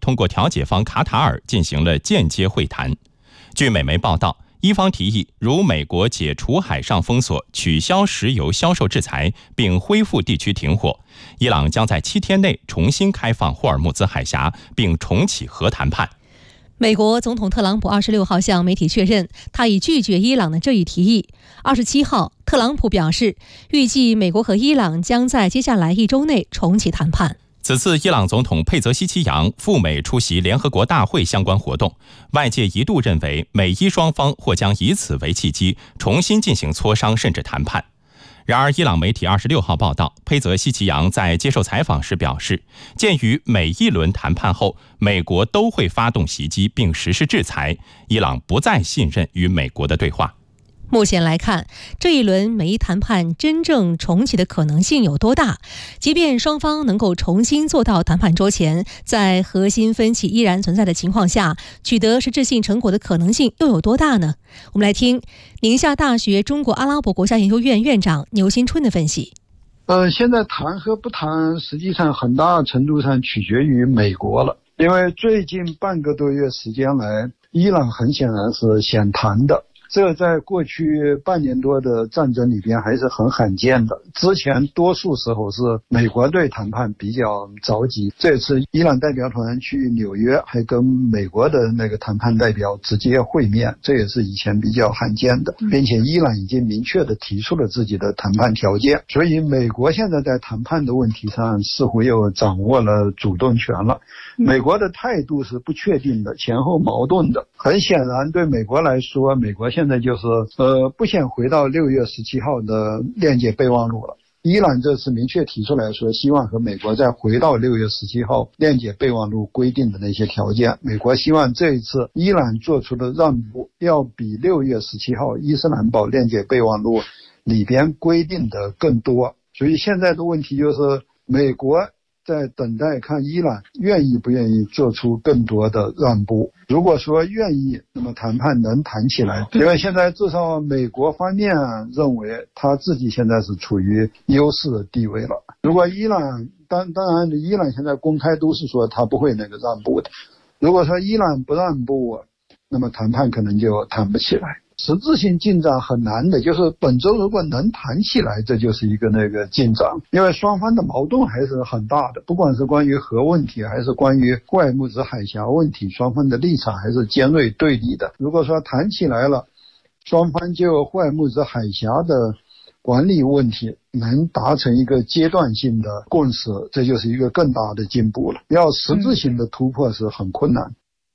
通过调解方卡塔尔进行了间接会谈。据美媒报道，伊方提议如美国解除海上封锁、取消石油销售制裁，并恢复地区停火，伊朗将在7天内重新开放霍尔木兹海峡，并重启核谈判。 美国总统特朗普26号向媒体确认，他已拒绝伊朗的这一提议。27号，特朗普表示，预计美国和伊朗将在接下来1周内重启谈判。 此次伊朗总统佩泽希奇扬赴美出席联合国大会相关活动，外界一度认为美伊双方或将以此为契机，重新进行磋商甚至谈判。然而，伊朗媒体26号报道，佩泽希奇扬在接受采访时表示，鉴于每一轮谈判后，美国都会发动袭击并实施制裁，伊朗不再信任与美国的对话。 目前来看，这一轮美伊谈判真正重启的可能性有多大？即便双方能够重新坐到谈判桌前，在核心分歧依然存在的情况下，取得实质性成果的可能性又有多大呢？我们来听宁夏大学中国阿拉伯国家研究院院长牛新春的分析。 现在谈和不谈，实际上很大程度上取决于美国了，因为最近半个多月时间来，伊朗很显然是想谈的。这在过去半年多的战争里边还是很罕见的。之前多数时候是美国对谈判比较着急，这次伊朗代表团去纽约还跟美国的那个谈判代表直接会面，这也是以前比较罕见的，并且伊朗已经明确的提出了自己的谈判条件，所以美国现在在谈判的问题上似乎又掌握了主动权了。美国的态度是不确定的，前后矛盾的。很显然对美国来说，美国现在就是不想回到6月17号的谅解备忘录了。伊朗这次明确提出来说，希望和美国再回到6月17号谅解备忘录规定的那些条件。美国希望这一次伊朗做出的让步要比6月17号伊斯兰堡谅解备忘录里边规定的更多。所以现在的问题就是美国在等待看伊朗愿意不愿意做出更多的让步。如果说愿意，那么谈判能谈起来，因为现在至少美国方面认为他自己现在是处于优势的地位了。如果伊朗当然伊朗现在公开都是说他不会那个让步的，如果说伊朗不让步，那么谈判可能就谈不起来。实质性进展很难的，就是本周如果能谈起来，这就是一个那个进展，因为双方的矛盾还是很大的，不管是关于核问题还是关于霍尔木兹海峡问题，双方的立场还是尖锐对立的。如果说谈起来了，双方就霍尔木兹海峡的管理问题能达成一个阶段性的共识，这就是一个更大的进步了。要实质性的突破是很困难。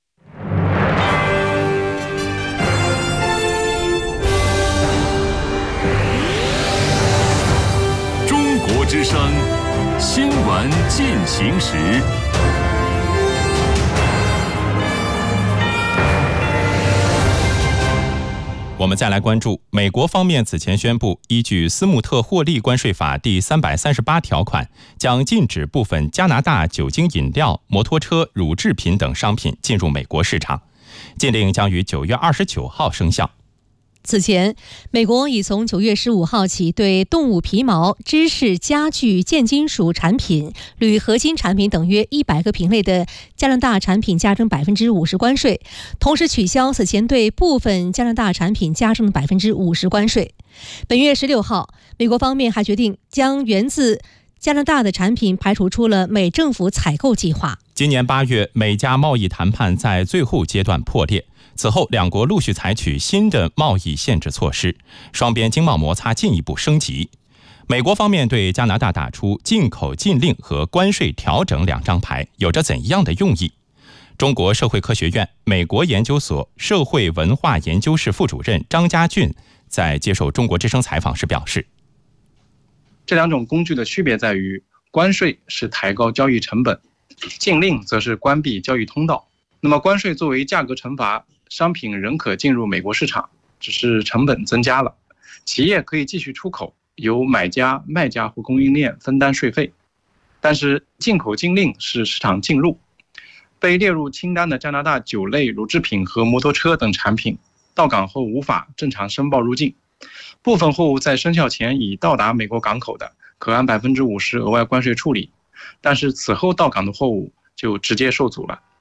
之声新闻进行时。 我们再来关注，美国方面此前宣布，依据斯穆特获利关税法第338条款，将禁止部分加拿大酒精饮料、摩托车、乳制品等商品进入美国市场。禁令将于9月29号生效。 此前，美国已从9月15号起对动物皮毛、芝士、家具、建金属产品、铝合金产品等约100个品类的加拿大产品加征50%关税，同时取消此前对部分加拿大产品加征的50%关税。本月16号，美国方面还决定将源自加拿大的产品排除出了美政府采购计划。 今年8月，美加贸易谈判在最后阶段破裂。此后，两国陆续采取新的贸易限制措施，双边经贸摩擦进一步升级。美国方面对加拿大打出进口禁令和关税调整2张牌，有着怎样的用意？中国社会科学院美国研究所社会文化研究室副主任张家俊在接受中国之声采访时表示， 这两种工具的区别在于，关税是抬高交易成本，禁令则是关闭交易通道。那么关税作为价格惩罚，商品仍可进入美国市场，只是成本增加了。企业可以继续出口，由买家、卖家或供应链分担税费。但是进口禁令是市场禁入，被列入清单的加拿大酒类、乳制品和摩托车等产品，到港后无法正常申报入境。部分货物在生效前已到达美国港口的，可按50%额外关税处理，但是此后到港的货物就直接受阻了。